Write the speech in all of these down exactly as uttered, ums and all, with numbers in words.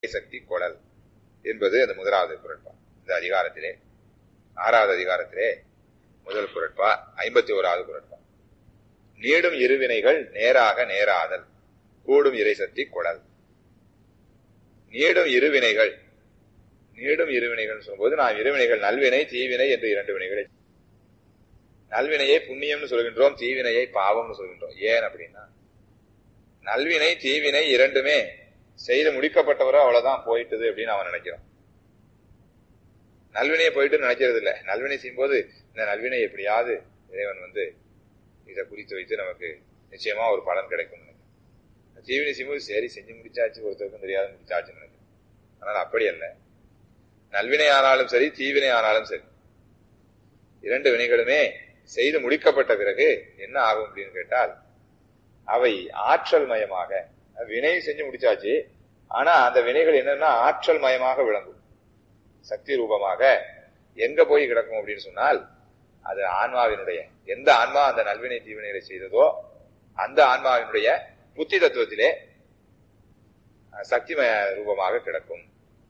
சக்தி கொடல் என்பது அந்த முதலாவது குறட்பா. இந்த அதிகாரத்திலே ஆறாவது அதிகாரத்திலே முதல் குறட்பா, ஐம்பத்தி ஓராவது குறட்பா. நீடும் இருவினைகள் நேராக நேராதல் கூடும் இறைசக்தி கொடல். நீடும் இருவினைகள், நீடும் இருவினைகள் சொல்லும்போது நாம் இருவினைகள் நல்வினை தீவினை என்று இரண்டு வினைகளை, நல்வினையை புண்ணியம்னு சொல்கின்றோம், தீவினையை பாவம்னு சொல்கின்றோம். ஏன் அப்படின்னா நல்வினை தீவினை இரண்டுமே செய்து முடிக்கப்பட்டவரோ அவ்வளவுதான் போயிட்டது அப்படின்னு அவன் நினைக்கிறான். நல்வினையை போயிட்டு நினைக்கிறது இல்லை. நல்வினை செய்யும்போது இந்த நல்வினை எப்படியாவது இறைவன் வந்து இதை குறித்து வைத்து நமக்கு நிச்சயமா ஒரு பலன் கிடைக்கும். தீவினை செய்யும்போது சரி செஞ்சு முடிச்சாச்சு, ஒருத்தருக்கும் தெரியாத முடிச்சாச்சுன்னு நினைக்கிறேன். ஆனால் அப்படி அல்ல. நல்வினை ஆனாலும் சரி தீவினை ஆனாலும் சரி இரண்டு வினைகளுமே செய்து முடிக்கப்பட்ட பிறகு என்ன ஆகும் அப்படின்னு கேட்டால் அவை ஆற்றல் மயமாக, வினை செஞ்சு முடிச்சாச்சு, ஆனா அந்த வினைகள் என்னன்னா ஆற்றல் மயமாக விளங்கும், சக்தி ரூபமாக எங்க போய் கிடக்கும் அப்படின்னு சொன்னால் அது ஆன்மாவினுடைய, எந்த ஆன்மா அந்த நல்வினை தீவினைகளை செய்ததோ அந்த ஆன்மாவினுடைய புத்தி தத்துவத்திலே சக்தி ரூபமாக கிடக்கும்.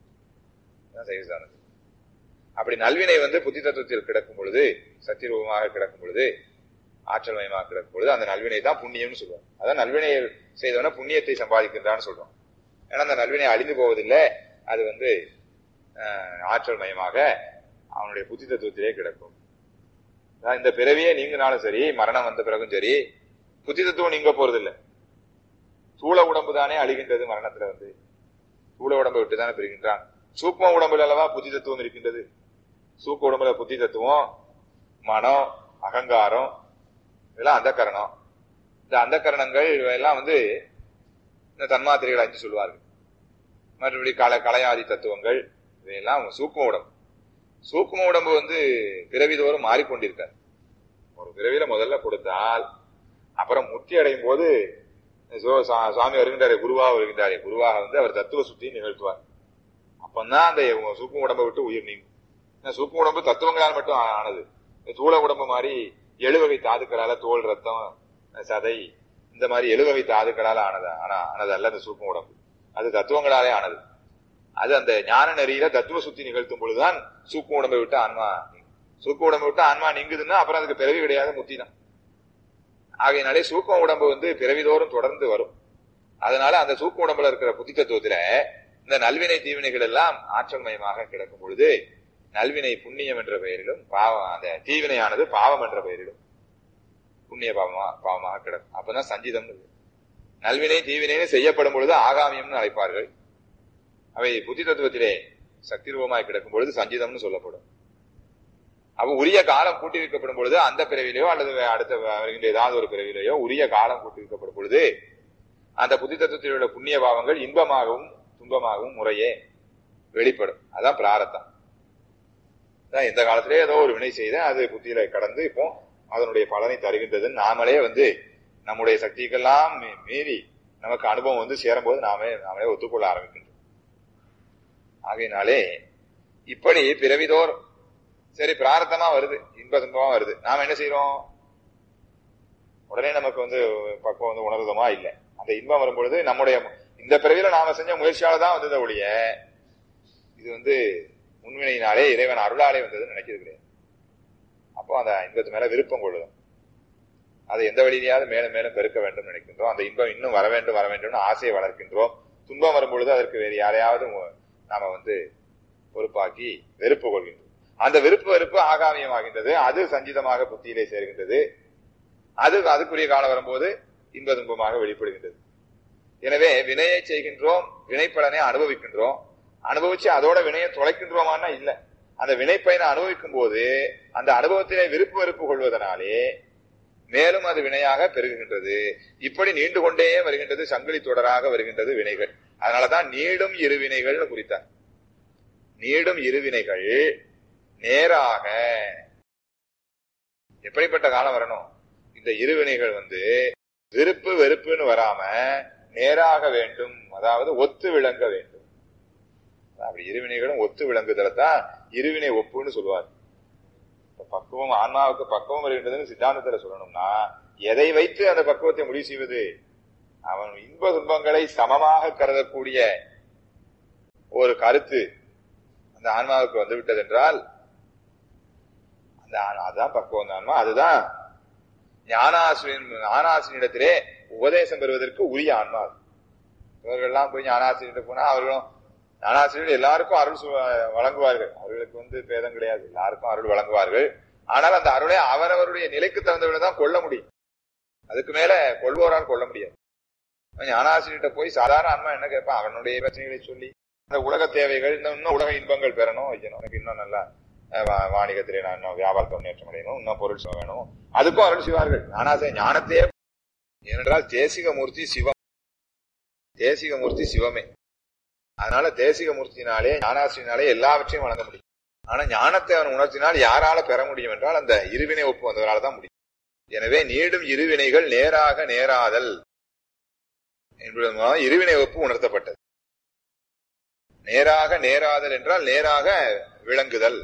அப்படி நல்வினை வந்து புத்தி தத்துவத்தில் கிடக்கும் பொழுது, சக்தி ரூபமாக கிடக்கும் பொழுது, ஆற்றல் மயமாக கிடக்கும் பொழுது அந்த நல்வினை தான் புண்ணியம்னு சொல்லுவோம். அதான் நல்வினையை செய்தவன புண்ணியத்தை சம்பாதிக்கின்றான்னு சொல்றோம். ஏன்னா அந்த நல்வினை அழிந்து போவதில்லை, அது வந்து ஆற்றல் மயமாக அவனுடைய புத்தி தத்துவத்திலே கிடக்கும். இந்த பிறவியே நீங்கினாலும் சரி, மரணம் வந்த பிறகும் சரி, புத்தி தத்துவம் நீங்க போறதில்லை. சூழ உடம்பு தானே அழிகின்றது. மரணத்துல வந்து சூழ உடம்பை விட்டு தானே பிரிகின்றான். சூக்ம உடம்புல அல்லவா புத்தி தத்துவம் இருக்கின்றது. சூக்க உடம்புல புத்தி தத்துவம், மனம், அகங்காரம், இதெல்லாம் அந்த கரணம். இந்த அந்த கரணங்கள் எல்லாம் வந்து இந்த தன்மாத்திரைகள் அஞ்சு சொல்லுவார்கள். மற்றபடி கல கலையாதி தத்துவங்கள் இவையெல்லாம் சூக்ம உடம்பு. சூக்ம உடம்பு வந்து பிறவிதோறும் மாறிக்கொண்டிருக்கார். ஒரு பிறவியில முதல்ல கொடுத்தால் அப்புறம் முக்தி அடையும் போது சுவாமி வருகின்றாரே, குருவாக வருகின்றாரே, குருவாக வந்து அவர் தத்துவ சுத்தியை நிகழ்த்துவார். அப்பந்தான் அந்த சூக்ம உடம்பை விட்டு உயிர் நீங்கும். சூக்ம உடம்பு தத்துவங்களால் மட்டும் ஆனது. சூழ உடம்பு மாதிரி எழுவகை தாதுக்களால, தோல், ரத்தம், சதை, இந்த மாதிரி எழுவகை தாதுக்களால ஆனது ஆனா ஆனது அல்ல. அந்த சூக்ம உடம்பு அது தத்துவங்களாலே ஆனது. அது அந்த ஞான நெறியில தத்துவ சுத்தி நிகழ்த்தும் பொழுதுதான் சூக்ம உடம்பை விட்டு ஆன்மா, சூக்ம உடம்பை விட்டு ஆன்மா நீங்குதுன்னா அப்புறம் அதுக்கு பிறவி கிடையாது, முத்தி தான். ஆகையினாலே சூக்ம உடம்பு வந்து பிறவிதோறும் தொடர்ந்து வரும். அதனால அந்த சூக்ம உடம்புல இருக்கிற புத்தி தத்துவத்துல இந்த நல்வினை தீவினைகள் எல்லாம் ஆற்றல் மயமாக கிடக்கும் பொழுது நல்வினை புண்ணியம் என்ற பெயரிலும், பாவம் அந்த தீவினையானது பாவம் என்ற பெயரிலும் புண்ணிய பாவமா பாவமாக கிடக்கும். அப்பதான் சஞ்சிதம். நல்வினை தீவினை செய்யப்படும் பொழுது ஆகாமியம்னு அழைப்பார்கள். அவை புத்தி தத்துவத்திலே சக்தி ரூபமாய் கிடக்கும் பொழுது சஞ்சிதம்னு சொல்லப்படும். அவ உரிய காலம் கூட்டி வைக்கப்படும் பொழுது அந்த பிறவிலையோ அல்லது அடுத்த வருகின்ற ஏதாவது ஒரு பிறவிலையோ உரிய காலம் கூட்டி வைக்கப்படும் பொழுது அந்த புத்தி தத்துவத்தில் உள்ள புண்ணிய பாவங்கள் இன்பமாகவும் துன்பமாகவும் முறையே வெளிப்படும். அதான் பிராரத்தம். எந்த காலத்திலே ஏதோ ஒரு வினை செய்த அது புத்தியில கடந்து இப்போ அதனுடைய பலனை தருகின்றது. நாமளே வந்து நம்முடைய சக்திக்கெல்லாம் மீறி நமக்கு அனுபவம் வந்து சேரும் போது நாமே நாமளே ஒத்துக்கொள்ள ஆரம்பிக்கின்றோம். ஆகையினாலே இப்படி பிறவிதோர் சரி பிராரத்தமா வருது, இன்ப துன்பமா வருது. நாம என்ன செய்யறோம்? உடனே நமக்கு வந்து பக்குவம் வந்து உணர்தமா இல்லை. அந்த இன்பம் வரும் பொழுது நம்முடைய இந்த பிறவியில நாம செஞ்ச முயற்சியால தான் வந்தது ஒழிய இது வந்து முன்வினையினாலே இறைவன் அருளாலே வந்ததுன்னு நினைக்கிறது கிடையாது. அப்போ அந்த இன்பத்து மேல விருப்பம் கொள்ளும். அதை எந்த வழியிலாவது மேலும் மேலும் பெருக்க வேண்டும் நினைக்கின்றோம். அந்த இன்பம் இன்னும் வர வேண்டும் வர வேண்டும்னு ஆசையை வளர்க்கின்றோம். துன்பம் வரும் பொழுது அதற்கு வேறு யாரையாவது நாம வந்து பொறுப்பாக்கி வெறுப்பு கொள்கின்றோம். அந்த விருப்பு வெறுப்பு ஆகாமியமாகின்றது. அது சஞ்சிதமாக புத்தியிலே சேர்கின்றது. அது அதுக்குரிய காலம் வரும்போது இன்ப துன்பமாக வெளிப்படுகின்றது. எனவே வினையை செய்கின்றோம், வினைப்பலனை அனுபவிக்கின்றோம். அனுபவிச்சு அதோட வினையை தொலைக்கின்றோமான்னா இல்ல. அந்த வினைப்பயனை அனுபவிக்கும் போது அந்த அனுபவத்திலே விருப்பு வெறுப்பு கொள்வதனாலே மேலும் அது வினையாக பெருகுகின்றது. இப்படி நீண்டு கொண்டே வருகின்றது, சங்கிலி தொடராக வருகின்றது வினைகள். அதனாலதான் நீடும் இருவினைகள் குறித்தார். நீடும் இருவினைகள் நேராக எப்படிப்பட்ட காலம் வரணும்? இந்த இருவினைகள் வந்து விருப்பு வெறுப்புன்னு வராம நேராக வேண்டும், அதாவது ஒத்து விளங்க வேண்டும். அப்படி இருவினைகளும் ஒத்து விளங்குதல தான் இருவினை ஒப்புன்னு சொல்லுவார். பக்குவம் ஆன்மாவுக்கு பக்குவம் வருகின்றதுன்னு சித்தாந்தத்துல சொல்லணும்னா எதை வைத்து அந்த பக்குவத்தை முடிவு செய்வது? அவன் இன்ப துன்பங்களை சமமாக கருதக்கூடிய ஒரு கருத்து அந்த ஆன்மாவுக்கு வந்து விட்டது என்றால் அந்த அதான் பக்குவம் ஆன்மா. அதுதான் ஞானாசிரியன் ஞானாசிரியனிடத்திலே உபதேசம் பெறுவதற்கு உரிய ஆன்மா. இவர்கள்லாம் போய் ஞானாசிரியர் போனா அவர்களும் ஞானாசிரியர் எல்லாருக்கும் அருள் வழங்குவார்கள். அவர்களுக்கு வந்து பேதம் கிடையாது, எல்லாருக்கும் அருள் வழங்குவார்கள். ஆனால் அந்த அருளை அவரவருடைய நிலைக்கு தகுந்தவர்கள்தான் கொள்ள முடியும். அதுக்கு மேல கொள்வோரால் கொள்ள முடியாது. ஞானாசிரியர்கிட்ட போய் சாதாரண ஆன்மா என்ன கேட்பான்? அவனுடைய பிரச்சனைகளை சொல்லி இந்த உலக தேவைகள், இன்னும் உலக இன்பங்கள் பெறணும், வைக்கணும், எனக்கு இன்னும் நல்லா வாணிகத்திலே நான் இன்னும் வியாபாரத்தை முன்னேற்றம் அடையணும், இன்னும் பொருள் வேணும், அதுக்கும் அருள் செய்வார்கள். ஞானாசிரிய ஞானத்தையே ஏனென்றால் தேசிகமூர்த்தி சிவம், தேசிகமூர்த்தி சிவமே. அதனால தேசிகமூர்த்தினாலே ஞானாசிரியனாலே எல்லாவற்றையும் வழங்க முடியும். ஆனா ஞானத்தை அவன் உணர்த்தினால் யாரால பெற முடியும் என்றால் அந்த இருவினை ஒப்பு வந்தவரால் தான் முடியும். எனவே நீடும் இருவினைகள் நேராக நேராதல் என்பது இருவினை ஒப்பு உணர்த்தப்பட்டது. நேராக நேராதல் என்றால் நேராக விளங்குதல்.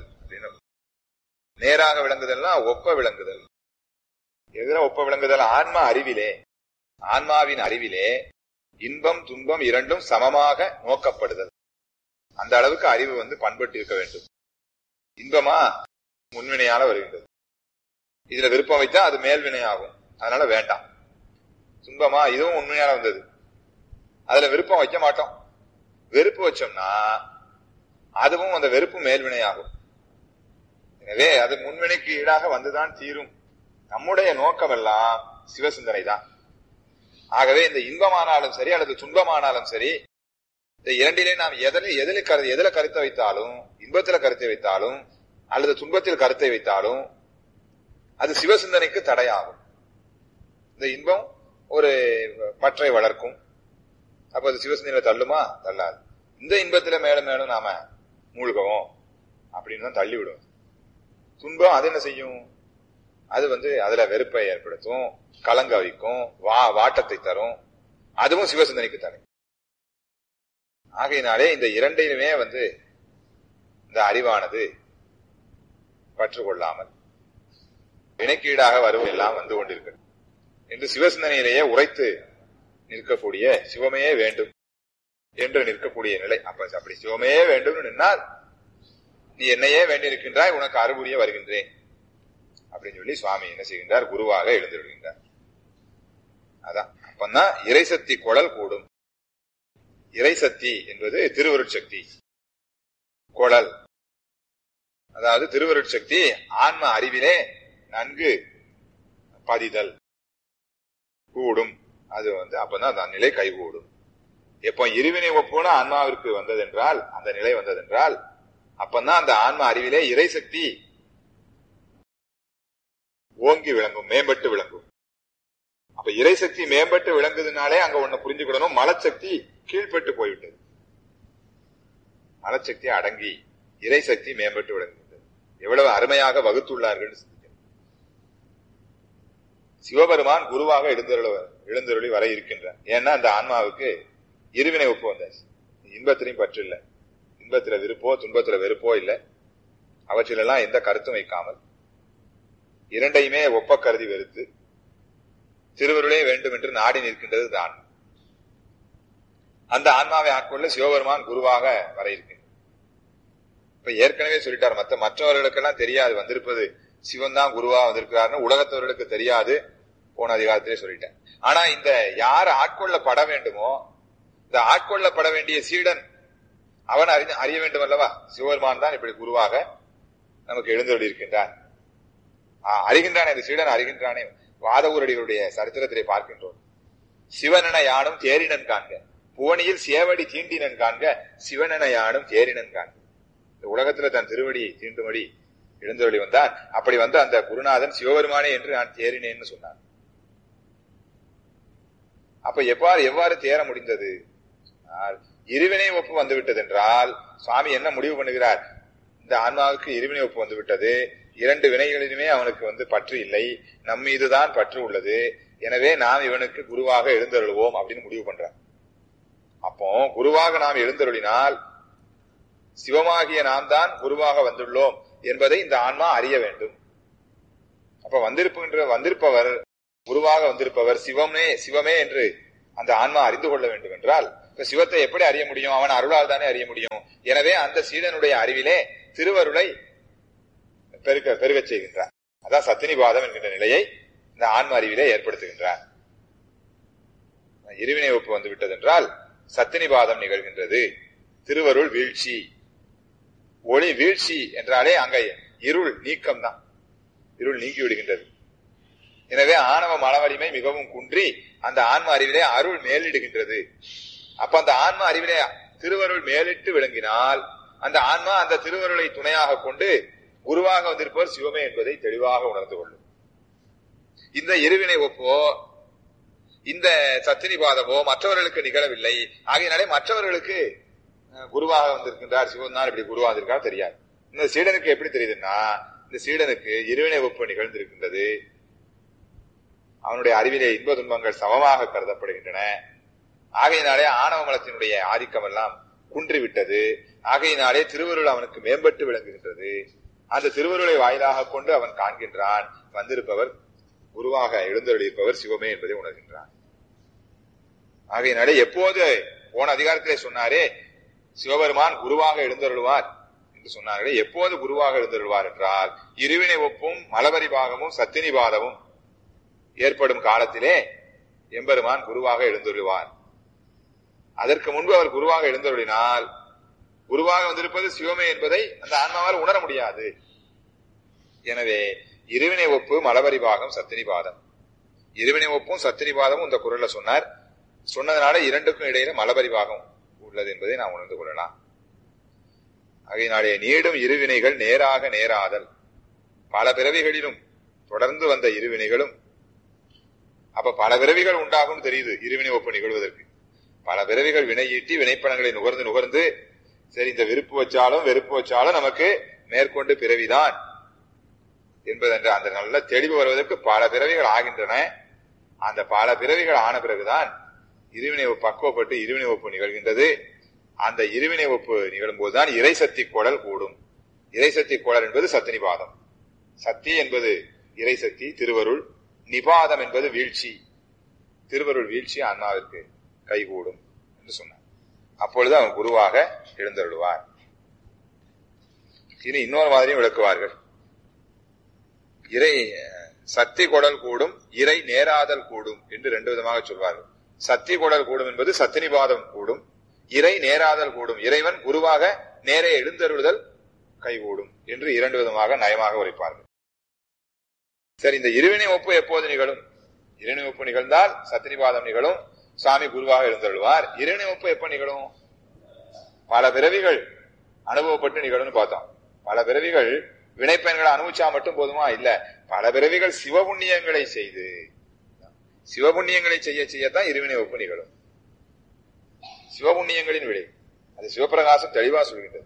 நேராக விளங்குதல்னா ஒப்ப விளங்குதல். எதிர ஒப்ப விளங்குதல் ஆன்மா அறிவிலே, ஆன்மாவின் அறிவிலே இன்பம் துன்பம் இரண்டும் சமமாக நோக்கப்படுதல். அந்த அளவுக்கு அறிவு வந்து பண்பட்டு இருக்க வேண்டும். இன்பமா முன்வினையால வருகின்றது, இதுல விருப்பம் வைத்தா அது மேல்வினை ஆகும், அதனால வேண்டாம். துன்பமா இதுவும் உண்மையால வந்தது, அதுல விருப்பம் வைக்க மாட்டோம். வெறுப்பு வச்சோம்னா அதுவும் அந்த வெறுப்பு மேல்வினை ஆகும். எனவே அது முன்வினைக்கு ஈடாக வந்துதான் தீரும். நம்முடைய நோக்கம் எல்லாம் சிவசிந்தனை தான். ஆகவே இந்த இன்பமானாலும் சரி அல்லது துன்பமானாலும் சரி, இந்த இரண்டிலே நாம் எதில் எதில் கரு எதில கருத்தை வைத்தாலும், இன்பத்தில் கருத்தை வைத்தாலும் அல்லது துன்பத்தில் கருத்தை வைத்தாலும் அது சிவசிந்தனைக்கு தடையாகும். இந்த இன்பம் ஒரு பற்றை வளர்க்கும், அப்ப அது சிவசிந்தனை தள்ளுமா? தள்ளாது. இந்த இன்பத்தில மேலும் மேலும் நாம மூழ்கவும் அப்படின்னு தான் தள்ளி விடும். துன்பம் அது என்ன செய்யும்? அது வந்து அதுல வெறுப்பை ஏற்படுத்தும், கலங்க வைக்கும், வா வாட்டத்தை தரும், அதுவும் சிவசிந்தனைக்கு தடை. ஆகையினாலே இந்த இரண்டையுமே வந்து இந்த அறிவானது பற்றுக்கொள்ளாமல் வினைக்கீடாக வருவெல்லாம் வந்து கொண்டிருக்கிறது என்று சிவசிந்தனையிலேயே உரைத்து நிற்கக்கூடிய சிவமே வேண்டும் என்று நிற்கக்கூடிய நிலை. அப்ப அப்படி சிவமே வேண்டும் நின்னால் நீ என்னையே வேண்டியிருக்கின்றாய், உனக்கு அருள்புரிய வருகின்றேன் அப்படின்னு சொல்லி சுவாமி என்ன செய்கின்றார்? குருவாக எழுந்து விடுகின்றார். அதான் அப்பந்தான் இறைசக்தி குழல் கூடும். இறைசக்தி என்பது திருவருட்சக்தி. குழல் அதாவது திருவருட்சக்தி ஆன்ம அறிவிலே நன்கு பதிதல் கூடும். அது வந்து அப்பதான் அந்த நிலை கைகூடும். எப்போ இருவினை ஒப்புன ஆன்மாவிற்கு வந்ததென்றால், அந்த நிலை வந்ததென்றால், அப்பந்தான் அந்த ஆன்ம அறிவிலே இறைசக்தி ஓங்கி விளங்கும், மேம்பட்டு விளங்கும். அப்ப இறைசக்தி மேம்பட்டு விளங்குதுனாலே அங்க ஒண்ணு புரிஞ்சுக்கிடணும், மலச்சக்தி கீழ்பட்டு போய்விட்டது. மலச்சக்தி அடங்கி இறைசக்தி மேம்பட்டு விளங்குகிறது. எவ்வளவு அருமையாக வகுத்துள்ளார்கள். சிவபெருமான் குருவாக எழுந்தருள எழுந்தருளி வர இருக்கின்றார். ஏன்னா அந்த ஆன்மாவுக்கு இருவினை ஒப்பு வந்தாச்சு. இன்பத்திலையும் பற்று இல்லை, இன்பத்துல விருப்போ துன்பத்துல வெறுப்போ இல்லை, அவற்றிலெல்லாம் எந்த கருத்தும் வைக்காமல் இரண்டையுமே ஒப்ப கருதி வெறுத்து திருவருளே வேண்டும் என்று நாடி நிற்கின்றது தான். அந்த ஆன்மாவை ஆட்கொள்ள சிவபெருமான் குருவாக வர இருக்கின்றார். இப்ப ஏற்கனவே சொல்லிட்டார், மற்ற மற்றவர்களுக்கெல்லாம் தெரியாது வந்திருப்பது சிவன் தான் குருவா வந்திருக்கிறார்னு உலகத்தவர்களுக்கு தெரியாது, போன அதிகாரத்திலே சொல்லிட்டேன். ஆனா இந்த யார் ஆட்கொள்ளப்பட வேண்டுமோ, இந்த ஆட்கொள்ளப்பட வேண்டிய சீடன் அவன் அறி அறிய வேண்டும் அல்லவா? சிவபெருமான் தான் இப்படி குருவாக நமக்கு எழுந்தருளி இருக்கின்றான். அறிகின்றானே இந்த சீடன் அறிகின்றானே. வாதவூரடிகளுடைய சரித்திரத்திலே பார்க்கின்றோம். சிவனென யானும் தேரினன் காண்க, புவனியில் சேவடி தீண்டினன் காண்க, சிவனென யானும் தேரினன் காண்க. இந்த உலகத்துல தன் திருவடி தீண்டுமடி எழுந்தருளி வந்தான். அப்படி வந்த அந்த குருநாதன் சிவபெருமானே என்று நான் தேறினேன்னு சொன்னான். அப்ப எவ்வாறு எவ்வாறு தேர முடிந்தது? இருவினை ஒப்பு வந்துவிட்டது என்றால் சுவாமி என்ன முடிவு பண்ணுகிறார்? இந்த ஆன்மாவுக்கு இருவினை ஒப்பு வந்துவிட்டது, இரண்டு வினைகளிலுமே அவனுக்கு வந்து பற்று இல்லை, நம் மீதுதான் பற்று உள்ளது, எனவே நாம் இவனுக்கு குருவாக எழுந்தருளுவோம் அப்படின்னு முடிவு பண்றார். அப்போ குருவாக நாம் எழுந்தருளினால் சிவமாகிய நாம் தான் குருவாக வந்துள்ளோம் என்பதை இந்த ஆன்மா அறிய வேண்டும். அப்ப வந்திருப்புகின்ற வந்திருப்பவர் குருவாக வந்திருப்பவர் சிவமே சிவமே என்று அந்த ஆன்மா அறிந்து கொள்ள வேண்டும் என்றால் இப்ப சிவத்தை எப்படி அறிய முடியும்? அவன் அருளால் தானே அறிய முடியும். எனவே அந்த சீடனுடைய அறிவிலே திருவருளை பெருக்க பெருகச் செய்கின்றார். அதான் சத்தினிபாதம் என்கின்ற நிலையை இந்த ஆன்ம அறிவிலே ஏற்படுத்துகின்றார். இருவினை ஒப்பு வந்து விட்டது என்றால் சத்தினிபாதம் நிகழ்கின்றது. திருவருள் வீழ்ச்சி, ஒளி வீழ்ச்சி என்றாலே அங்க இருள் நீக்கம் தான், இருள் நீங்கி விடுகின்றது. எனவே ஆணவ மனவலிமை மிகவும் குன்றி அந்த ஆன்ம அறிவிலே அருள் மேலிடுகின்றது. அப்ப அந்த ஆன்ம அறிவிலே திருவருள் மேலிட்டு விளங்கினால் அந்த ஆன்மா அந்த திருவருளை துணையாக கொண்டு குருவாக வந்திருப்பவர் சிவமே என்பதை தெளிவாக உணர்ந்து கொள்ளும். இந்த இருவினை ஒப்போ இந்த சத்தினிபாதமோ மற்றவர்களுக்கு நிகழவில்லை. ஆகையினாலே மற்றவர்களுக்கு குருவாக வந்திருக்கின்றார் சிவன் தான் இப்படி குருவாக வந்திருக்கார் தெரியாது. இந்த சீடனுக்கு எப்படி தெரியுதுன்னா, இந்த சீடனுக்கு இருவினை ஒப்பு நிகழ்ந்திருக்கின்றது. அவனுடைய அறிவிலே இன்ப துன்பங்கள் சமமாக கருதப்படுகின்றன. ஆகையினாலே ஆணவ மலத்தினுடைய ஆதிக்கம் எல்லாம் குன்றிவிட்டது. ஆகையினாலே திருவருள் அவனுக்கு மேம்பட்டு விளங்குகின்றது. அந்த திருவருளை வாயிலாக கொண்டு அவன் காண்கின்றான், வந்திருப்பவர் குருவாக எழுந்தருளியிருப்பவர் சிவமே என்பதை உணர்கின்றான். ஆகையினாலே எப்போது போன அதிகாரத்திலே சொன்னாரே சிவபெருமான் குருவாக எழுந்தருள்வார் என்று சொன்னார்களே, எப்போது குருவாக எழுந்தருள்வார் என்றால் இருவினை ஒப்பும் மலபரிபாகமும் சத்தினிபாதமும் ஏற்படும் காலத்திலே எம்பெருமான் குருவாக எழுந்தருள்வார். அதற்கு முன்பு அவர் குருவாக எழுந்தருளினால் குருவாக வந்திருப்பது சிவமே என்பதை அந்த ஆன்மாவால் உணர முடியாது. எனவே இருவினை ஒப்பு மலபரிபாகம் சத்தினிபாதம், இருவினை ஒப்பும் சத்தினிபாதமும் இந்த குரல்ல சொன்னார். சொன்னதனால இரண்டுக்கும் இடையில மலபரிபாகம் உள்ளது என்பதை நாம் உணர்ந்து கொள்ளலாம். ஆகையினாலே நீடும் இருவினைகள் நேராக நேராதல், பல பிறவிகளிலும் தொடர்ந்து வந்த இருவினைகளும், அப்ப பல பிறவிகள் உண்டாகும் தெரியுது இருவினை ஒப்பு நிகழ்வதற்கு. பல பிறவிகள் வினையீட்டி வினைப்பணங்களை நுகர்ந்து நுகர்ந்து சரி இந்த விருப்பு வச்சாலும் வெறுப்பு வச்சாலும் நமக்கு மேற்கொண்டு பிறவிதான் என்பதென்ற அந்த நல்ல தெளிவு வருவதற்கு பல பிறவிகள் ஆகின்றன. அந்த பல பிறவிகள் ஆன பிறகுதான் இருவினை பக்குவப்பட்டு இருவினை ஒப்பு நிகழ்கின்றது. அந்த இருவினை ஒப்பு நிகழும் போதுதான் இறை சக்தி குழல் கூடும். இறை சக்தி குழல் என்பது சத்தினிபாதம். சக்தி என்பது இறை சக்தி திருவருள், நிபாதம் என்பது வீழ்ச்சி, திருவருள் வீழ்ச்சி ஆன்மாவிற்கு கைகூடும் என்று சொன்னார். அப்பொழுது அவன் குருவாக எழுந்தருள்வார். இனி இன்னொரு மாதிரியும் விளக்குவார்கள். இறை சக்தி கொடல் கூடும், இறை நேராதல் கூடும் என்று ரெண்டு விதமாக சொல்வார்கள். சக்தி கொடல் கூடும் என்பது சத்தினிபாதம் கூடும், இறை நேராதல் கூடும், இறைவன் குருவாக நேரே எழுந்தருளுதல் கைகூடும் என்று இரண்டு விதமாக நயமாக உரைப்பார்கள். சரி, இந்த இருவினை ஒப்பு எப்போது நிகழும்? இருவினை ஒப்பு நிகழ்ந்தால் சத்தினிபாதம் நிகழும், சாமி குருவாக எழுந்தருள்வார். இருவினை ஒப்பு எப்ப நிகழும்? பல பிறவிகள் அனுபவப்பட்டு நிகழும்னு பார்த்தோம். பல பிறவிகள் வினைப்பயன்களை அனுபவிச்சா மட்டும் போதுமா? இல்ல, பல பிறவிகள் சிவபுண்ணியங்களை செய்து சிவபுண்ணியங்களை செய்ய செய்யத்தான் இருவினை ஒப்பு நிகழும். சிவபுண்ணியங்களின் விளை அது சிவபிரகாசம் தெளிவா சொல்கின்றது.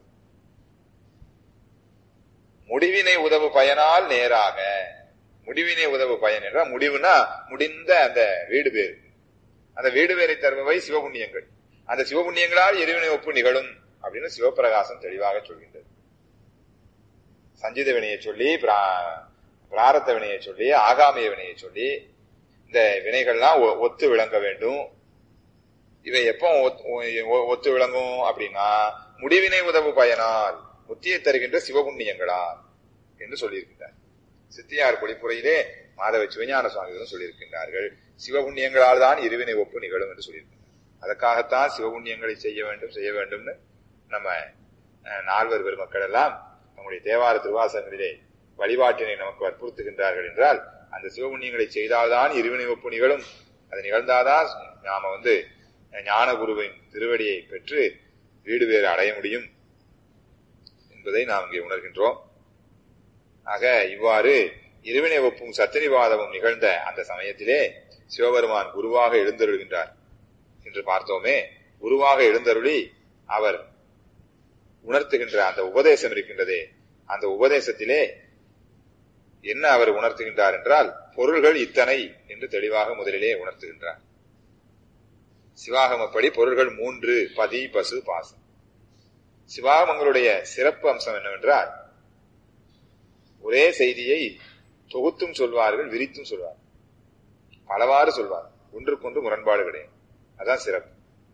முடிவினை உதவு பயனால் நேராக, முடிவினை உதவு பயன் என்றால் முடிவுனா முடிந்த அந்த வீடு பேர், அந்த வீடு பேரை தருபவை சிவபுண்ணியங்கள். அந்த சிவபுண்ணியங்களால் இருவினை ஒப்பு நிகழும் அப்படின்னு சிவபிரகாசம் தெளிவாக சொல்கின்றது. சஞ்சித வினையை சொல்லி, பிராரத்த வினையை சொல்லி, ஆகாமிய வினையை சொல்லி இந்த வினைகள்லாம் ஒத்து விளங்க வேண்டும். இவை எப்போ ஒத்து விளங்கும் அப்படின்னா முடிவினை உதவு பயனால், முத்தியை தருகின்ற சிவபுண்ணியங்களால் என்று சொல்லியிருக்கின்றார். சித்தியார் பொழிப்புரையிலே மாதவ சிவஞான சுவாமிகளும் சொல்லியிருக்கின்றார்கள். சிவபுண்ணியங்களால் தான் இருவினை ஒப்பு நிகழும் என்று சொல்லியிருக்கின்றார். அதற்காகத்தான் சிவபுண்ணியங்களை செய்ய வேண்டும் செய்ய வேண்டும்னு நம்ம நால்வர் பெருமக்கள் எல்லாம் நம்முடைய தேவார திருவாசகங்களிலே வழிபாட்டினை நமக்கு வற்புறுத்துகின்றார்கள். என்றால் அந்த சிவபுண்ணியங்களை செய்தால்தான் இருவினை ஒப்பு நிகழும். அது நிகழ்ந்தாதான் நாம வந்து ஞான குருவின் திருவடியை பெற்று வீடு வேறு அடைய முடியும் என்பதை நாம் இங்கே உணர்கின்றோம். ஆக இவ்வாறு இருவினை ஒப்பும் சத்தினிபாதமும் நிகழ்ந்த அந்த சமயத்திலே சிவபெருமான் குருவாக எழுந்தருள்கின்றார் என்று பார்த்தோமே. குருவாக எழுந்தருளி அவர் உணர்த்துகின்ற அந்த உபதேசம் இருக்கின்றதே, அந்த உபதேசத்திலே என்ன அவர் உணர்த்துகின்றார் என்றால் பொருள்கள் இத்தனை என்று தெளிவாக முதலிலே உணர்த்துகின்றார். சிவாகமப்படி பொருள்கள் மூன்று: பதி, பசு, பாசம். சிவாகமங்களுடைய சிறப்பு அம்சம் என்னவென்றால் ஒரே செய்தியை தொகுத்தும் சொல்வார்கள், விரித்தும் சொல்வார்கள், பலவாறு சொல்வார்கள், ஒன்றுக்கொன்று முரண்பாடு கிடையாது. அதான் சிறப்பு.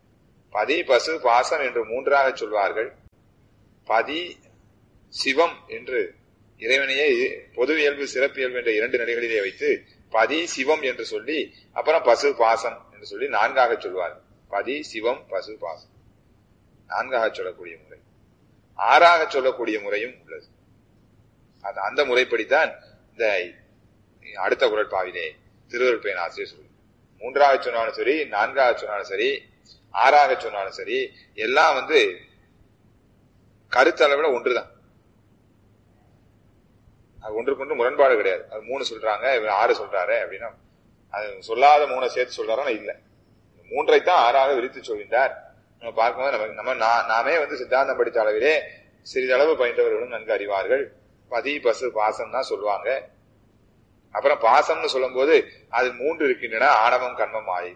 பதி பசு பாசம் என்று மூன்றாக சொல்வார்கள். பதி சிவம் என்று இறைவனையே பொது இயல்பு சிறப்பு இயல்பு என்ற இரண்டு நிலைகளிலே வைத்து பதி சிவம் என்று சொல்லி அப்புறம் பசு பாசம் என்று சொல்லி நான்காக சொல்வார்கள். பதி சிவம் பசு பாசம் நான்காக சொல்லக்கூடிய முறை. ஆறாக சொல்லக்கூடிய முறையும் உள்ளது. அந்த முறைப்படித்தான் இந்த அடுத்த குறட்பாவிலே திருவருள் பயன் ஆசிரியர் சொல்லு. மூன்றாக சொன்னாலும் சரி, நான்காக சொன்னாலும் சரி, ஆறாக சொன்னாலும் சரி, எல்லாம் வந்து கருத்தளவுல ஒன்றுதான். அது ஒன்றுக்கு ஒன்று முரண்பாடு கிடையாது. அது மூணு சொல்றாங்க, இவர் ஆறு சொல்றாரு அப்படின்னா அது சொல்லாத மூணை சேர்த்து சொல்றாருன்னா இல்ல, மூன்றைத்தான் ஆறாக விரித்து சொல்கின்றார். நம்ம பார்க்கும்போது நம்ம நம்ம நாமே வந்து சித்தாந்தம் படித்த அளவிலே சிறிதளவு பயின்றவர்களும் நன்கு அறிவார்கள். பதி பசு பாசம் தான் சொல்லுவாங்க. அப்புறம் பாசம்னு சொல்லும் போது அது மூன்று இருக்கின்றன, ஆணவம் கண்மம் மாயை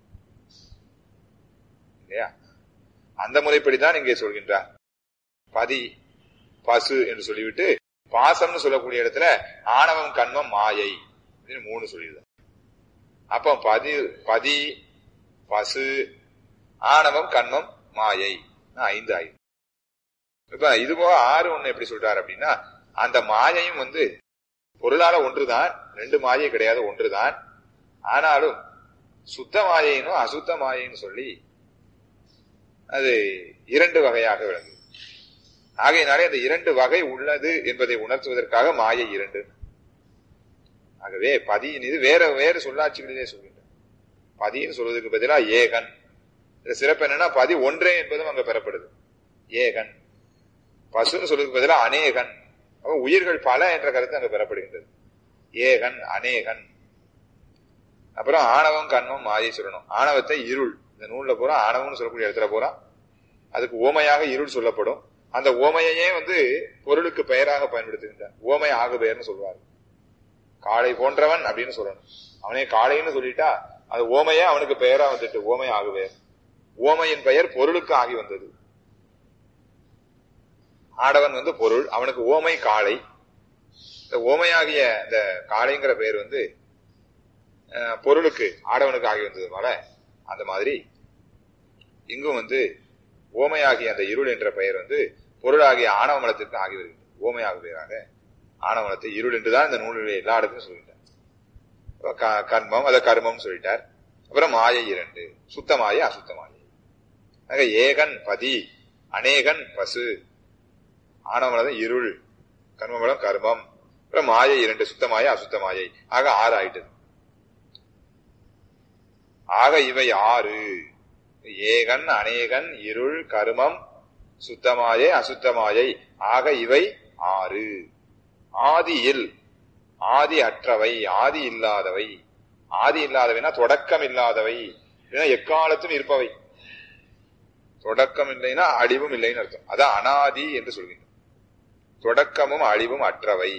இல்லையா? அந்த முறைப்படிதான் இங்கே சொல்கின்றார். பதி பசு என்று சொல்லிவிட்டு பாசம்னு சொல்லக்கூடிய இடத்துல ஆணவம் கண்மம் மாயை மூணு சொல்லிடுறார். அப்ப பதி பதி பசு ஆணவம் கண்மம் மாயை ஐந்து ஆயுதம். இப்ப இது போக ஆறு ஒண்ணு எப்படி சொல்றாரு அப்படின்னா, அந்த மாயையும் வந்து பொருளால ஒன்றுதான், ரெண்டு மாயை கிடையாது, ஒன்றுதான். ஆனாலும் சுத்த மாயைனும் அசுத்த மாயைன்னு சொல்லி அது இரண்டு வகையாக விளங்குது. ஆகையினாலே அந்த இரண்டு வகை உள்ளது என்பதை உணர்த்துவதற்காக மாயை இரண்டு. ஆகவே பதியின் இது வேற வேறு சொல்லாட்சிகளிலே சொல்கின்ற பதின்னு சொல்வதற்கு பதிலா ஏகன். சிறப்பு என்னன்னா பதி ஒன்றே என்பதும் அங்க பெறப்படுது. ஏகன். பசுன்னு சொல்வதற்கு பதிலா அநேகன். அப்ப உயிர்கள் பல என்ற கருத்து அங்க பெறப்படுகின்றது. ஏகன் அநேகன். அப்புறம் ஆணவம் கண்மம் மாயை சொல்லணும். ஆணவத்தை இருள், இந்த நூல்ல பூரா ஆணவம்னு சொல்லக்கூடிய இடத்துல பூரா அதுக்கு ஓமையாக இருள் சொல்லப்படும். அந்த ஓமையே வந்து பொருளுக்கு பெயராக பயன்படுத்துகின்றார். ஓமை ஆகு பெயர்னு சொல்வார். காளை போன்றவன் அப்படின்னு சொல்லணும். அவனே காளைன்னு சொல்லிட்டா அது ஓமையே அவனுக்கு பெயரா வந்துட்டு ஓமை ஆகு பெயர். ஓமையின் பெயர் பொருளுக்கு ஆகி வந்தது. ஆடவன் வந்து பொருள், அவனுக்கு ஓமை காளை. இந்த ஓமையாகிய இந்த காளைங்கிற பெயர் வந்து பொருளுக்கு ஆடவனுக்கு ஆகி வந்ததுனால அந்த மாதிரி இங்கும் வந்து ஓமையாகிய அந்த இருள் என்ற பெயர் வந்து பொருளாகிய ஆணவ மலத்திற்கு ஆகி வருகிறது. ஓமையாக பெயராக ஆணவ மலத்தை இருள் என்றுதான் இந்த நூலிலே எல்லா இடத்துலையும் சொல்லிட்டார். கர்மம் அதை கர்மம் சொல்லிட்டார். அப்புறம் மாயை இரண்டு, சுத்த மாயை அசுத்த மாயை. ஆக ஏகன் பதி, அநேகன் பசு, ஆணவமலம் இருள், கர்மமலம் கர்மம், அப்புறம் மாயை இரண்டு, சுத்தமாயை அசுத்தமாயை. ஆக ஆறு ஆயிட்டது. ஆக இவை ஆறு. ஏகன் அநேகன் இருள் கர்மம் சுத்தமாயை அசுத்தமாயை. ஆக இவை ஆறு. ஆதியில், ஆதி அற்றவை, ஆதி இல்லாதவை. ஆதி இல்லாதவைனா தொடக்கம் இல்லாதவை, எக்காலத்தும் இருப்பவை. தொடக்கம் இல்லைன்னா அழிவும் இல்லைன்னு அர்த்தம். அதான் அனாதி என்று சொல்கின்றோம். தொடக்கமும் அழிவும் அற்றவை.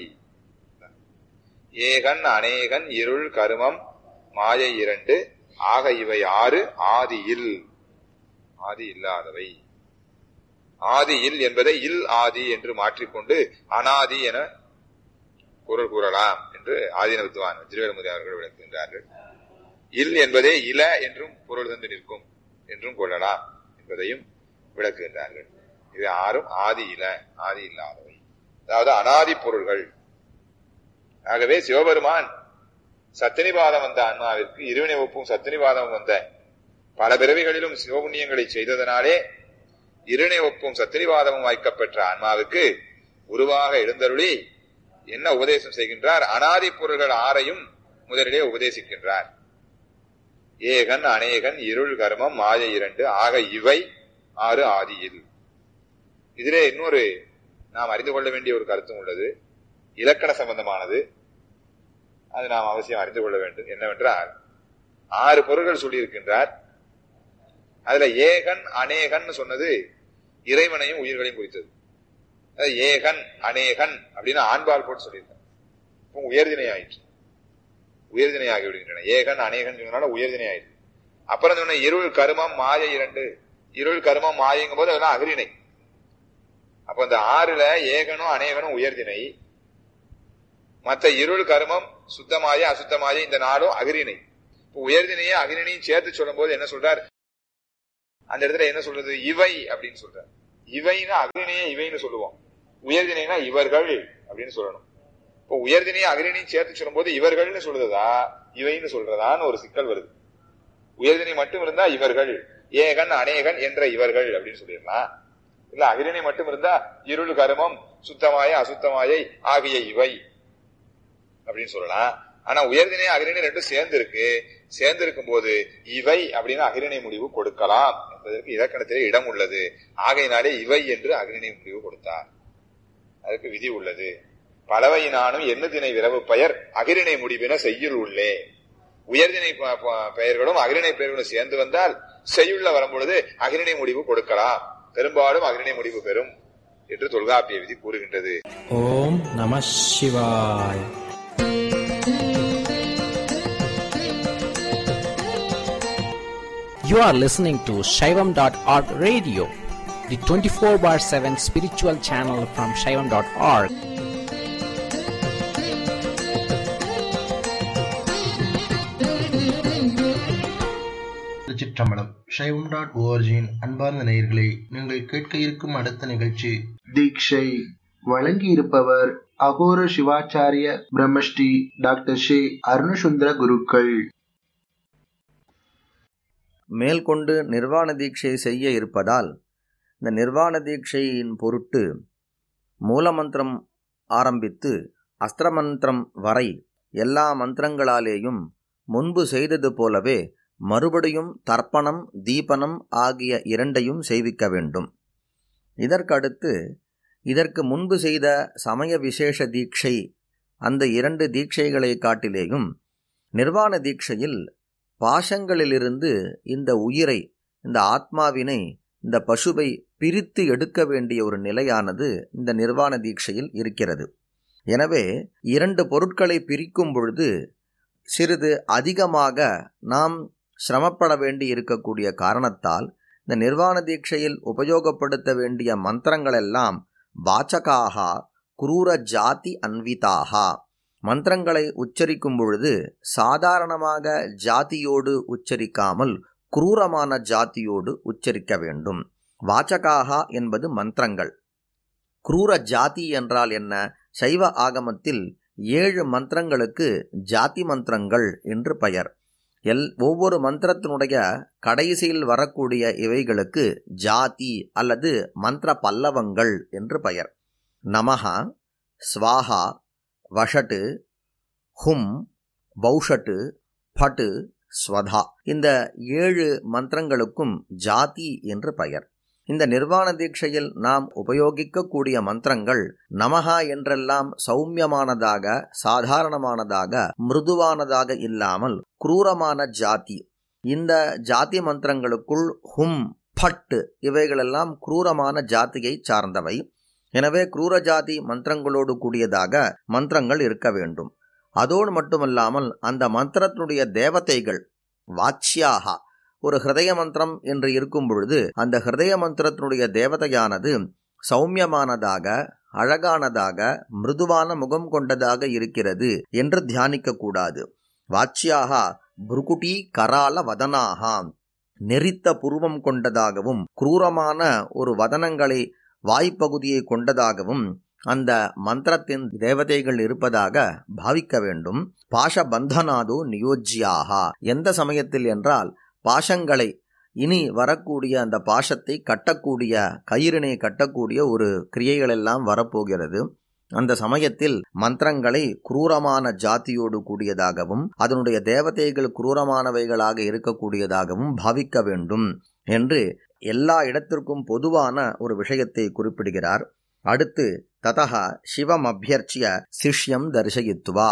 ஏகன் அநேகன் இருள் கருமம் மாயை இரண்டு. ஆக இவை ஆறு. ஆதியில், ஆதி இல்லாதவை. ஆதியில் என்பதை இல் ஆதி என்று மாற்றிக்கொண்டு அனாதி என பொருள் கூறலாம் என்று ஆதீன வித்வான் திருவேலமுதி அவர்கள் விளக்குகின்றார்கள். இல் என்பதே இல என்றும் பொருள் தந்து நிற்கும் என்றும் கொள்ளலாம் என்பதையும் விளக்குகின்றார்கள். இவை ஆறும் ஆதி இல, ஆதி இல்லாதவை, அதாவது அனாதி பொருள்கள். ஆகவே சிவபெருமான் சத்தினிபாதம் வந்த ஆன்மாவிற்கு இருவினை ஒப்பும் சத்தினிபாதம் வந்த பல பிறவிகளிலும் சிவபுண்ணியங்களை செய்ததனாலே இருவினை ஒப்பும் சத்தினிபாதமும் வாய்க்கப்பெற்ற ஆன்மாவுக்கு உருவாக எழுந்தருளி என்ன உபதேசம் செய்கின்றார்? அனாதி பொருள்கள் ஆறையும் முதலிலே உபதேசிக்கின்றார். ஏகன் அநேகன் இருள் கர்மம் மாயை இரண்டு. ஆக இவை ஆறு ஆதியில். இதிலே இன்னொரு நாம் அறிந்து கொள்ள வேண்டிய ஒரு கருத்தும் உள்ளது, இலக்கண சம்பந்தமானது. அது நாம் அவசியம் அறிந்து கொள்ள வேண்டும். என்னவென்றால், ஆறு பொருள்கள் சொல்லியிருக்கின்றார். அதுல ஏகன் அநேகன் சொன்னது இறைவனையும் உயிர்களையும் குறித்தது. ஏகன் அநேகன் அப்படின்னு ஆண்பால் போட்டு சொல்லியிருக்காங்க. உயர்தினை ஆயிற்று, உயர்தினை ஆகி விடுகின்றன. ஏகன் அநேகன் சொன்னால உயர்தினை ஆயிற்று. அப்புறம் சொன்ன இருள் கருமம் மாயை இரண்டு. இருள் கருமம் மாயைங்கும் போது அதெல்லாம் அகிரிணை. அப்ப இந்த ஆறுல ஏகனும் அநேகனும் உயர்தினை, மற்ற இருள் கருமம் சுத்தமாய அசுத்தமாய இந்த நாளும் அகிரிணை. உயர்தினையே அகிரிணையும் சேர்த்து சொல்லும் போது என்ன சொல்றார்? அந்த இடத்துல என்ன சொல்றது? இவை அப்படின்னு சொல்ற. இவைன்னா அக்னியே இவைன்னு சொல்லுவோம். உயர்தினைனா இவர்கள் அப்படின்னு சொல்லணும். இப்போ உயர்தினையும் அக்னியும் சேர்த்து சொல்லும் போது இவர்கள்னு சொல்றதா இவைன்னு சொல்றதான்னு ஒரு சிக்கல் வருது. உயர்தினை மட்டும் இருந்தா இவர்கள், ஏகன் அநேகன் என்ற இவர்கள் அப்படின்னு சொல்லிடலாம். இல்ல அகிரிணை மட்டும் இருந்தா இருள் கருமம் சுத்தமாய அசுத்தமாயை ஆகிய இவை அப்படின்னு சொல்லலாம். ஆனா உயர்தினை அகிரிணை ரெண்டும் சேர்ந்து இருக்கு. சேர்ந்து இருக்கும் போது இவை அப்படின்னு அகிரிணை முடிவு கொடுக்கலாம் என்பதற்கு இலக்கணத்திலே இடம் உள்ளது. ஆகையினாலே இவை என்று அகிரிணை முடிவு கொடுத்தார். அதுக்கு விதி உள்ளது. பலவையினானும் எண்ணுதினை விரவு பெயர் அகிரிணை முடிவின செய்யுள் உள்ளே. உயர்தினை பெயர்களும் அகிரிணை பெயர்களும் சேர்ந்து வந்தால் செய்யுள்ள வரும்பொழுது அகிரிணை முடிவு கொடுக்கலாம். பெரும்பாலும் அகிரிணை முடிவு பெறும் என்று தொல்காப்பிய விதி கூறுகின்றது. ஓம் நம சிவாய். You are listening to Shaivam dot org radio, the twenty-four bar seven spiritual channel from Shaivam dot org. Thiruchitrambalam. Shaivam dot ஓஆர்ஜியின் அன்பார்ந்த நேயர்களே, நீங்கள் கேட்க இருக்கும் அடுத்த நிகழ்ச்சி தீட்சை. வழங்கி இருப்பவர் அகோர சிவாச்சாரிய பிரம்மஸ்ரீ டாக்டர் ஷே அருணசுந்தர குருக்கள். மேல்கொண்டு நிர்வாண தீட்சை செய்ய இருப்பதால் இந்த நிர்வாண தீட்சையின் பொருட்டு மூலமந்திரம் ஆரம்பித்து அஸ்திரமந்திரம் வரை எல்லா மந்திரங்களாலேயும் முன்பு செய்தது போலவே மறுபடியும் தர்ப்பணம் தீபனம் ஆகிய இரண்டையும் செய்விக்க வேண்டும். இதற்கடுத்து இதற்கு முன்பு செய்த சமய விசேஷ தீட்சை அந்த இரண்டு தீட்சைகளை காட்டிலேயும் நிர்வாண தீட்சையில் பாசங்களிலிருந்து இந்த உயிரை, இந்த ஆத்மாவினை, இந்த பசுவை பிரித்து எடுக்க வேண்டிய ஒரு நிலையானது இந்த நிர்வாண தீட்சையில் இருக்கிறது. எனவே இரண்டு பொருட்களை பிரிக்கும் பொழுது சிறிது அதிகமாக நாம் சிரமப்பட வேண்டி இருக்கக்கூடிய காரணத்தால் இந்த நிர்வாண தீட்சையில் உபயோகப்படுத்த வேண்டிய மந்திரங்களெல்லாம் வாச்சகாகா குரூர ஜாதி அன்விதாகா. மந்திரங்களை உச்சரிக்கும் பொழுது சாதாரணமாக ஜாதியோடு உச்சரிக்காமல் குரூரமான ஜாதியோடு உச்சரிக்க வேண்டும். வாச்சகாகா என்பது மந்திரங்கள். குரூர ஜாதி என்றால் என்ன? சைவ ஆகமத்தில் ஏழு மந்திரங்களுக்கு ஜாதி மந்திரங்கள் என்று பெயர். எல் ஒவ்வொரு மந்திரத்தினுடைய கடைசியில் வரக்கூடிய இவைகளுக்கு ஜாதி அல்லது மந்திர பல்லவங்கள் என்று பெயர். நமஹா, ஸ்வாஹா, வஷட்டு, ஹும், பௌஷட்டு, பட்டு, ஸ்வதா இந்த ஏழு மந்திரங்களுக்கும் ஜாதி என்று பெயர். இந்த நிர்வாண தீட்சையில் நாம் உபயோகிக்கக்கூடிய மந்திரங்கள் நமஹா என்றெல்லாம் சௌமியமானதாக, சாதாரணமானதாக, மிருதுவானதாக இல்லாமல் குரூரமான ஜாதி. இந்த ஜாதி மந்திரங்களுக்குள் ஹும், பட்டு இவைகளெல்லாம் குரூரமான ஜாதியை சார்ந்தவை. எனவே குரூர ஜாதி மந்திரங்களோடு கூடியதாக மந்திரங்கள் இருக்க வேண்டும். அதோடு மட்டுமல்லாமல் அந்த மந்திரத்தினுடைய தேவதைகள் வாச்சியாகா. ஒரு ஹிருதய மந்திரம் என்று இருக்கும் பொழுது அந்த ஹிருதய மந்திரத்தினுடைய தேவதையானது சௌமியமானதாக, அழகானதாக, மிருதுவான முகம் கொண்டதாக இருக்கிறது என்று தியானிக்க கூடாது. வாச்சியாகா புருகுட்டி கரால வதனாகா. நெறித்த புருவம் கொண்டதாகவும் குரூரமான ஒரு வதனங்களை வாய்ப்பகுதியை கொண்டதாகவும் அந்த மந்திரத்தின் தேவதைகள் இருப்பதாக பாவிக்க வேண்டும். பாஷ பந்தனாது நியோஜ்யாகா. எந்த சமயத்தில் என்றால் பாஷங்களை, இனி வரக்கூடிய அந்த பாஷத்தை கட்டக்கூடிய, கயிறினை கட்டக்கூடிய ஒரு கிரியைகளெல்லாம் வரப்போகிறது. அந்த சமயத்தில் மந்திரங்களை குரூரமான ஜாதியோடு கூடியதாகவும் அதனுடைய தேவதைகள் குரூரமானவைகளாக இருக்கக்கூடியதாகவும் பாவிக்க வேண்டும் என்று எல்லா இடத்திற்கும் பொதுவான ஒரு விஷயத்தை குறிப்பிடுகிறார். அடுத்து ததஹ சிவம் அபியர்ச்சிய சிஷ்யம் தரிசயித்துவா.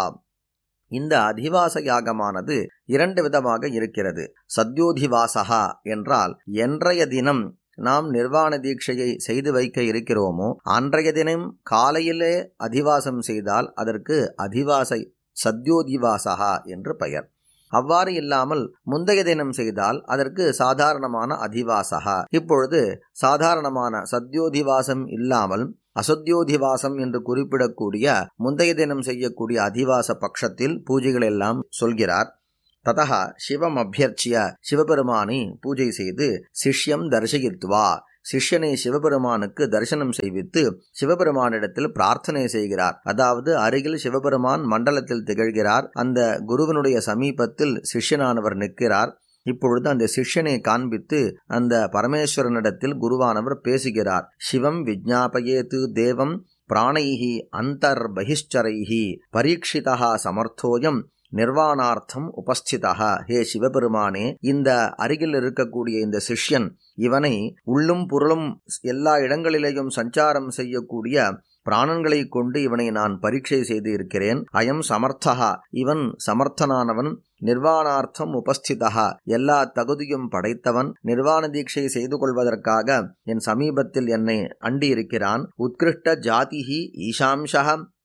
இந்த அதிவாச யாகமானது இரண்டு விதமாக இருக்கிறது. சத்யோதிவாசகா என்றால் என்றைய தினம் நாம் நிர்வாண தீட்சையை செய்து வைக்க இருக்கிறோமோ அன்றைய தினம் காலையிலே அதிவாசம் செய்தால் அதற்கு அதிவாசை சத்யோதிவாசகா என்று பெயர். அவ்வாறு இல்லாமல் முந்தைய தினம் செய்தால் அதற்கு சாதாரணமான அதிவாசகா. இப்பொழுது சாதாரணமான சத்யோதிவாசம் இல்லாமல் அசத்யோதிவாசம் என்று குறிப்பிடக்கூடிய முந்தைய தினம் செய்யக்கூடிய அதிவாச பட்சத்தில் பூஜைகள் எல்லாம் சொல்கிறார். ததா சிவம் அபியர்ச்சிய சிவபெருமானை பூஜை செய்து சிஷ்யம் தரிசயித்வா சிஷ்யனை சிவபெருமானுக்கு தரிசனம் செய்வித்து சிவபெருமானிடத்தில் பிரார்த்தனை செய்கிறார். அதாவது அருகில் சிவபெருமான் மண்டலத்தில் திகழ்கிறார். அந்த குருவினுடைய சமீபத்தில் சிஷ்யனானவர் நிற்கிறார். இப்பொழுது அந்த சிஷ்யனை காண்பித்து அந்த பரமேஸ்வரனிடத்தில் குருவானவர் பேசுகிறார். சிவம் விஜ்ஞாபயேது தேவம் பிராணைஹி அந்தர் பகிஷ்சரைஹி பரீட்சிதா சமர்த்தோயம் நிர்வாணார்த்தம் உபஸ்திதா. ஹே சிவபெருமானே, இந்த அருகில் இருக்கக்கூடிய இந்த சிஷ்யன், இவனை உள்ளும் புறலும் எல்லா இடங்களிலேயும் சஞ்சாரம் செய்யக்கூடிய பிராணங்களை கொண்டு இவனை நான் பரீட்சை செய்து இருக்கிறேன். அயம் சமர்த்தா, இவன் சமர்த்தனானவன். நிர்வாணார்த்தம் உபஸ்திதா, எல்லா தகுதியும் படைத்தவன். நிர்வாண தீட்சை செய்து கொள்வதற்காக என் சமீபத்தில் என்னை அண்டி இருக்கிறான். உத்கிருஷ்ட ஜாதிஹி ஈசாம்சா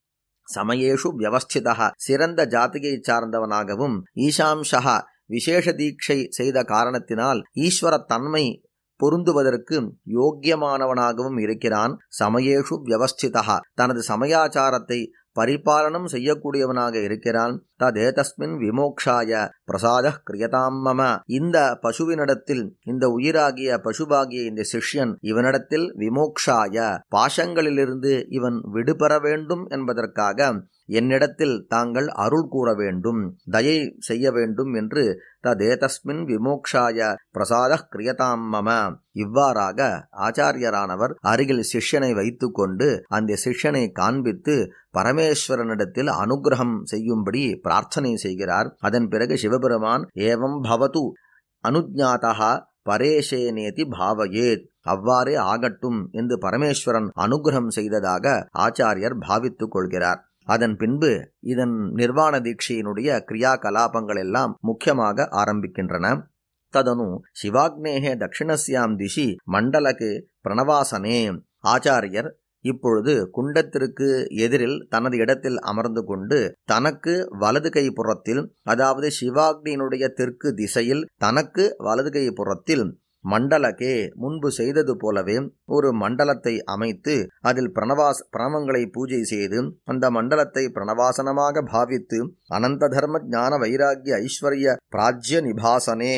சமயேஷு வியவஸ்திதா, சிறந்த ஜாதியை சார்ந்தவனாகவும் ஈசாம்சா விசேஷ தீட்சை செய்த காரணத்தினால் ஈஸ்வர தன்மை பொருந்துவதற்கு யோக்கியமானவனாகவும் இருக்கிறான். சமயேஷு வியவஸ்திதா, தனது சமயாச்சாரத்தை பரிபாலனம் செய்யக்கூடியவனாக இருக்கிறான். ததேதஸ்மின் விமோக்ஷாய பிரசாத கிரியதாம் மம, இந்த பசுவினிடத்தில், இந்த உயிராகிய பசுவாகிய இந்த சிஷ்யன் இவனிடத்தில் விமோக்ஷாய பாசங்களிலிருந்து இவன் விடுபெற வேண்டும் என்பதற்காக என்னிடத்தில் தாங்கள் அருள் கூற வேண்டும், தயை செய்ய வேண்டும் என்று ததேதஸ்மின் விமோக்ஷாய பிரசாத கிரியதாம் மம. இவ்வாறாக ஆச்சாரியரானவர் அருகில் சிஷ்யனை வைத்து கொண்டு அந்த சிஷ்யனை காண்பித்து பரமேஸ்வரனிடத்தில் அனுகிரகம் செய்யும்படி பிரார்த்தனை செய்கிறார். அதன் பிறகு சிவபெருமான் ஏவம் பவது அனுஜ்ஞாதா பரேஷேனேதி பாவயேத், அவ்வாறே ஆகட்டும் என்று பரமேஸ்வரன் அனுகிரகம் செய்ததாக ஆச்சாரியர் பாவித்துக் கொள்கிறார். அதன் பின்பு இதன் நிர்வாண தீட்சையினுடைய கிரியா கலாபங்கள் எல்லாம் முக்கியமாக ஆரம்பிக்கின்றன. ததனு சிவாக்னேகே தட்சிணஸ்யாம் திசி மண்டலக்கு பிரணவாசனே, ஆச்சாரியர் இப்பொழுது குண்டத்திற்கு எதிரில் தனது இடத்தில் அமர்ந்து கொண்டு தனக்கு வலது கை புறத்தில், அதாவது சிவாக்னியினுடைய தெற்கு திசையில் தனக்கு வலது கை புறத்தில் மண்டலக்கே முன்பு செய்தது போலவே ஒரு மண்டலத்தை அமைத்து அதில் பிரணவாஸ் பிரணவங்களை பூஜை செய்து அந்த மண்டலத்தை பிரணவாசனமாக பாவித்து அனந்த தர்ம ஞான வைராகிய ஐஸ்வர்ய பிராஜ்ய நிபாசனே,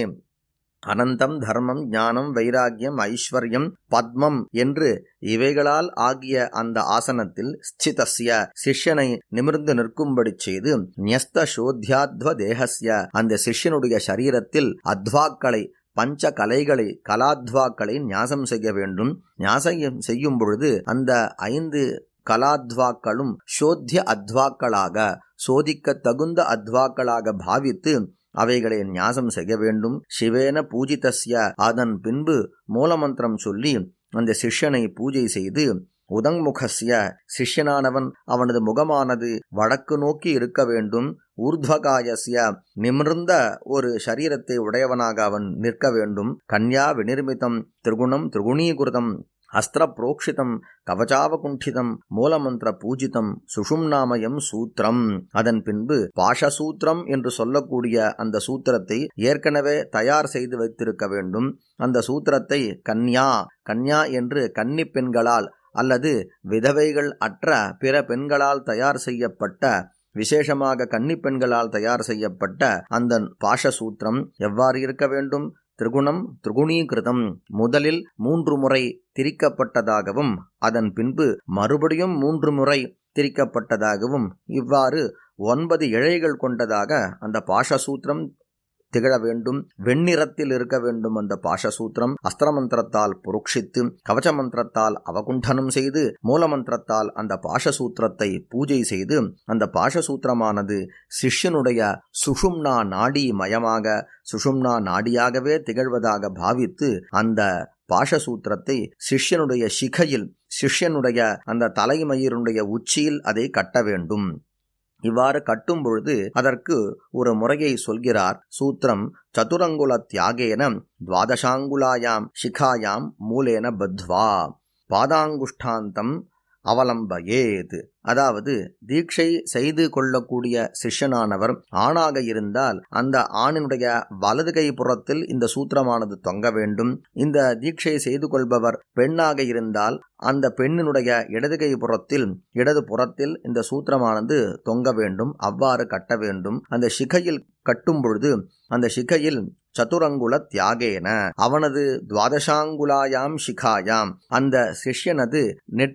அனந்தம் தர்மம் ஞானம் வைராகியம் ஐஸ்வர்யம் பத்மம் என்று இவைகளால் ஆகிய அந்த ஆசனத்தில் ஸ்திதஸ்ய சிஷ்யனை நிமிர்ந்து நிற்கும்படி செய்து ந்யஸ்த சோத்யாத்வ தேகஸ்ய, அந்த சிஷ்யனுடைய சரீரத்தில் அத்வாக்களை பஞ்ச கலைகளை கலாத்வாக்களை ஞாசம் செய்ய வேண்டும். ஞாசம் செய்யும் பொழுது அந்த ஐந்து கலாத்வாக்களும் சோத்திய அத்வாக்களாக, சோதிக்க தகுந்த அத்வாக்களாக பாவித்து அவைகளை ஞாசம் செய்ய வேண்டும். சிவேன பூஜிதஸ்ய, அதன் பின்பு மூலமந்திரம் சொல்லி அந்த சிஷ்யனை பூஜை செய்து உதங்முகஸ்ய, சிஷ்யனானவன் அவனது முகமானது வடக்கு நோக்கி இருக்க வேண்டும். ஊர்த்வகாயஸ்ய, நிமிர்ந்த ஒரு சரீரத்தை உடையவனாக அவன் நிற்க வேண்டும். கன்யா விநிர்மிதம் திரிகுணம் திரிகுணீகிருதம் அஸ்திர புரோக்ஷிதம் கவச்சாவகுண்டிதம் மூலமந்திர பூஜிதம் சுஷும்நாமயம் சூத்திரம். அதன் பின்பு பாஷசூத்திரம் என்று சொல்லக்கூடிய அந்த சூத்திரத்தை ஏற்கனவே தயார் செய்து வைத்திருக்க வேண்டும். அந்த சூத்திரத்தை கன்யா கன்யா என்று கன்னி பெண்களால் அல்லது விதவைகள் அற்ற பிற பெண்களால் தயார் செய்யப்பட்ட, விசேஷமாக கன்னி பெண்களால் தயார் செய்யப்பட்ட அந்த பாஷசூத்திரம் எவ்வாறு இருக்க வேண்டும்? திரிகுணம் திரிகுணீகிருதம், முதலில் மூன்று முறை திரிக்கப்பட்டதாகவும் அதன் பின்பு மறுபடியும் மூன்று முறை திரிக்கப்பட்டதாகவும் இவ்வாறு ஒன்பது இழைகள் கொண்டதாக அந்த பாஷசூத்திரம் திகழ வேண்டும். வெண்ணிறத்தில் இருக்க வேண்டும் அந்த பாஷசூத்திரம். அஸ்திரமந்திரத்தால் புருக்ஷித்து கவச்ச மந்திரத்தால் அவகுண்டனம் செய்து மூலமந்திரத்தால் அந்த பாஷசூத்திரத்தை பூஜை செய்து அந்த பாஷசூத்திரமானது சிஷ்யனுடைய சுஷும்னா நாடி மயமாக, சுஷும்னா நாடியாகவே திகழ்வதாக பாவித்து அந்த பாஷசூத்திரத்தை சிஷ்யனுடைய சிகையில், சிஷ்யனுடைய அந்த தலைமயிரினுடைய உச்சியில் அதை கட்ட வேண்டும். இவ்வாறு கட்டும் பொழுது அதற்கு ஒரு முறையை சொல்கிறார். சூத்திரம் சதுரங்குல தியாகேன துவாதசாங்குலாயாம் சிகாயாம் மூலேன பத்வா பாதாங்குஷ்டாந்தம் அவலம்பயேத். அதாவது தீட்சை செய்து கொள்ளக்கூடிய சிஷ்யனானவர் ஆணாக இருந்தால் அந்த ஆணினுடைய வலது கை புறத்தில் இந்த சூத்திரமானது தொங்க வேண்டும். இந்த தீட்சை செய்து கொள்பவர் பெண்ணாக இருந்தால் அந்த பெண்ணினுடைய இடது கை புறத்தில் இடது புறத்தில் இந்த சூத்திரமானது தொங்க வேண்டும். அவ்வாறு கட்ட வேண்டும். அந்த சிகையில் கட்டும் பொழுது அந்த சிகையில் சதுரங்குல தியாகேன அவனது துவாதசாங்குலாயாம் சிகாயாம் அந்த சிஷ்யனது நெற்றி